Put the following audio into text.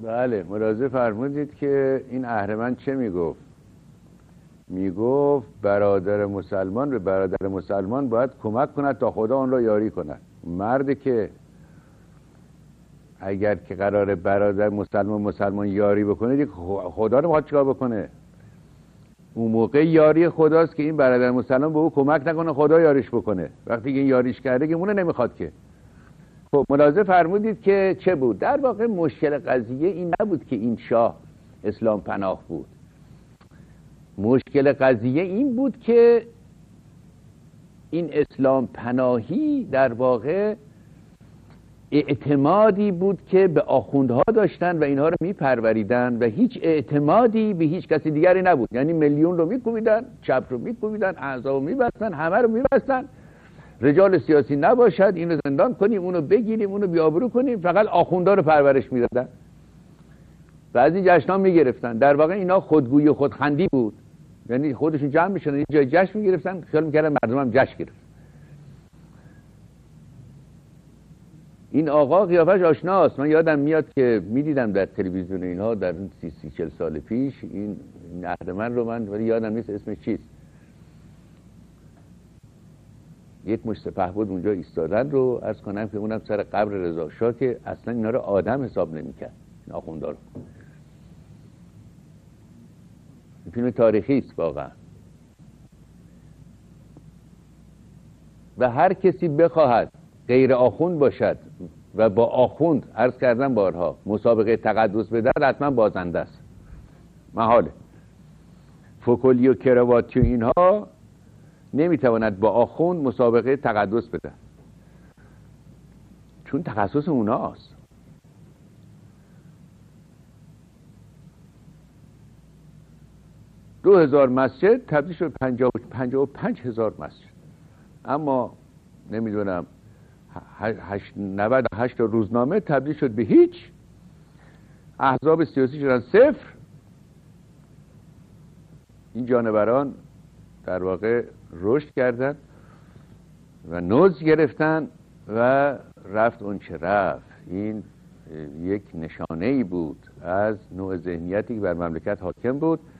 بله، ملاحظه فرمودید که این اهرمن چه میگفت برادر مسلمان به برادر مسلمان باید کمک کند تا خدا آن را یاری کند. مردی که اگر که قراره برادر مسلمان یاری بکنه دیگه خدا رو میخواد چیکار بکنه؟ اون موقع یاری خداست که این برادر مسلمان به او کمک نکنه خدا یاریش بکنه. وقتی که این یاریش کرده که اونه نمیخواد که. خب ملاحظه فرمودید که چه بود؟ در واقع مشکل قضیه این نبود که این شاه اسلام پناه بود. مشکل قضیه این بود که این اسلام پناهی در واقع اعتمادی بود که به آخوندها داشتن و اینها رو میپروریدن و هیچ اعتمادی به هیچ کسی دیگری نبود. یعنی میلیون رو میکوبیدن، چپ رو میکوبیدن، احزاب رو میبستن، همه رو میبستن. رجال سیاسی نباشد، اینو زندان کنیم، اونو بگیریم، اونو بیابرو کنیم. فقط آخوندها رو پرورش میدادن. بعضی جشن‌ها میگرفتن. در واقع اینا خودگویی و خودخندی بود. یعنی خودشون جمع میشدن یه جای جشن میگرفتن، خیال میکردن مردم هم جشن گرفت. این آقا قیافش آشناست. من یادم میاد که میدیدم در تلویزیون اینها در 30-40 سال پیش این اهرمن رو من، ولی یادم نیست اسمش چیست. یک مشت سپهبد اونجا ایستادن رو عرض کنم که اونم سر قبر رضا شاه که اصلا اینا رو آدم حساب نمی‌کرد. این آخوندار فیلم تاریخی است واقعا. و هر کسی بخواهد غیر آخوند باشد و با آخوند، عرض کردم بارها، مسابقه تقدس بده حتما بازنده است. محاله. فوکولی و کرواتی و اینها نمیتواند با آخوند مسابقه تقدس بده، چون تخصص اوناست. دو 2000 مسجد تبدیل شد 55,000 مسجد. اما نمیدونم 98 روزنامه تبدیل شد به هیچ. احزاب سیاسی شدن صفر. این جانوران در واقع رشد کردن و نوز گرفتن و رفت اون چه رفت. این یک نشانه ای بود از نوع ذهنیتی که بر مملکت حاکم بود.